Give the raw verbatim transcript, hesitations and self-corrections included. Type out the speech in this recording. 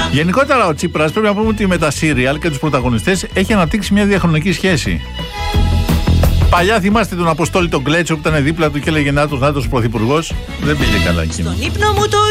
Γενικότερα ο Τσίπρας, πρέπει να πούμε ότι με τα σύριαλ και τους πρωταγωνιστές έχει αναπτύξει μια διαχρονική σχέση. Παλιά θυμάστε τον Αποστόλη τον Κλέτσο που ήταν δίπλα του και έλεγε Νάτος, Νάτος πρωθυπουργός. Δεν πήγε καλά εκείνο.